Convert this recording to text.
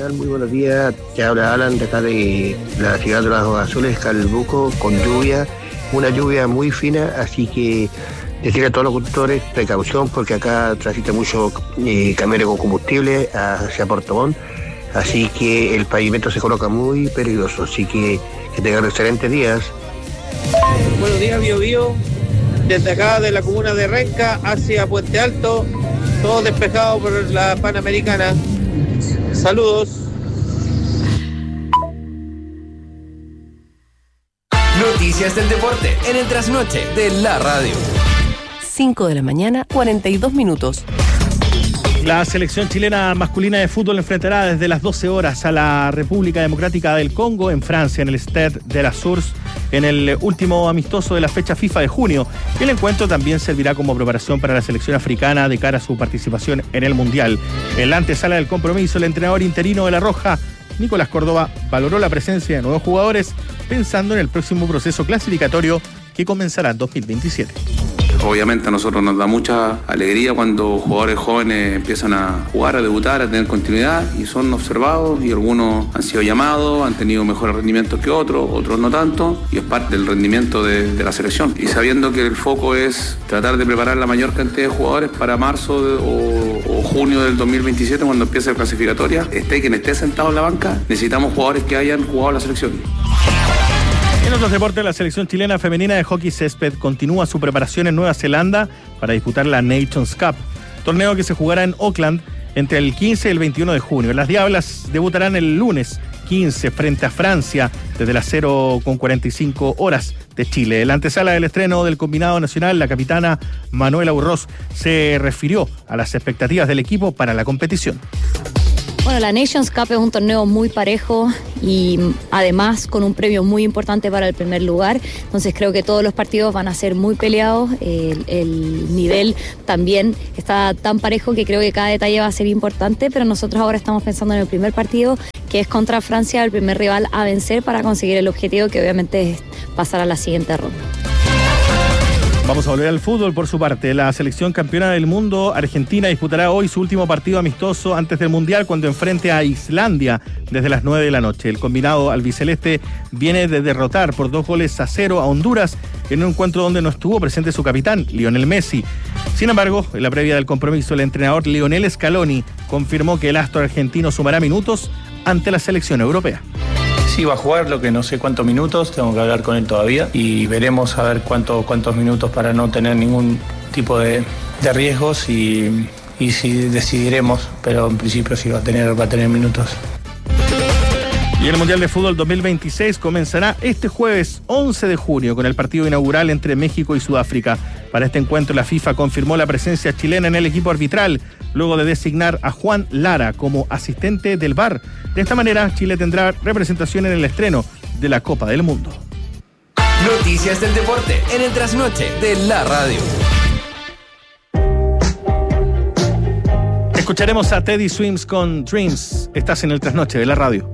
tal? Muy buenos días. Te habla Alan de acá de la ciudad de los Azules, Calbuco, con lluvia, una lluvia muy fina, así que decirle a todos los conductores precaución porque acá transita mucho camiones con combustible hacia Puerto Montt, así que el pavimento se coloca muy peligroso, así que tengan excelentes días. Buenos días, Bio Bio. Desde acá de la comuna de Renca hacia Puente Alto, todo despejado por la Panamericana. Saludos. Noticias del deporte en el trasnoche de la radio. 5 de la mañana, 42 minutos. La selección chilena masculina de fútbol enfrentará desde las 12 horas a la República Democrática del Congo en Francia, en el Stade de la Source, en el último amistoso de la fecha FIFA de junio. El encuentro también servirá como preparación para la selección africana de cara a su participación en el Mundial. En la antesala del compromiso, el entrenador interino de La Roja, Nicolás Córdoba, valoró la presencia de nuevos jugadores pensando en el próximo proceso clasificatorio que comenzará en 2027. Obviamente a nosotros nos da mucha alegría cuando jugadores jóvenes empiezan a jugar, a debutar, a tener continuidad y son observados y algunos han sido llamados, han tenido mejores rendimientos que otros no tanto, y es parte del rendimiento de la selección. Y sabiendo que el foco es tratar de preparar la mayor cantidad de jugadores para marzo o junio del 2027 cuando empiece la clasificatoria, quien esté sentado en la banca, necesitamos jugadores que hayan jugado la selección. En otros deportes, la selección chilena femenina de hockey césped continúa su preparación en Nueva Zelanda para disputar la Nations Cup, torneo que se jugará en Auckland entre el 15 y el 21 de junio. Las Diablas debutarán el lunes 15 frente a Francia desde las 0:45 horas de Chile. En la antesala del estreno del combinado nacional, la capitana Manuela Urroz se refirió a las expectativas del equipo para la competición. Bueno, la Nations Cup es un torneo muy parejo y además con un premio muy importante para el primer lugar. Entonces creo que todos los partidos van a ser muy peleados. El nivel también está tan parejo que creo que cada detalle va a ser importante, pero nosotros ahora estamos pensando en el primer partido, que es contra Francia, el primer rival a vencer para conseguir el objetivo, que obviamente es pasar a la siguiente ronda. Vamos a volver al fútbol por su parte. La selección campeona del mundo, Argentina, disputará hoy su último partido amistoso antes del Mundial cuando enfrente a Islandia desde las 9 de la noche. El combinado albiceleste viene de derrotar por 2-0 a Honduras en un encuentro donde no estuvo presente su capitán, Lionel Messi. Sin embargo, en la previa del compromiso, el entrenador Lionel Scaloni confirmó que el astro argentino sumará minutos ante la selección europea. Sí, va a jugar, lo que no sé cuántos minutos, tengo que hablar con él todavía y veremos a ver cuántos minutos para no tener ningún tipo de riesgos y si decidiremos, pero en principio sí va a tener minutos. Y el Mundial de Fútbol 2026 comenzará este jueves 11 de junio con el partido inaugural entre México y Sudáfrica. Para este encuentro la FIFA confirmó la presencia chilena en el equipo arbitral, luego de designar a Juan Lara como asistente del VAR. De esta manera, Chile tendrá representación en el estreno de la Copa del Mundo. Noticias del deporte en el trasnoche de la radio. Escucharemos a Teddy Swims con Dreams. Estás en el trasnoche de la radio.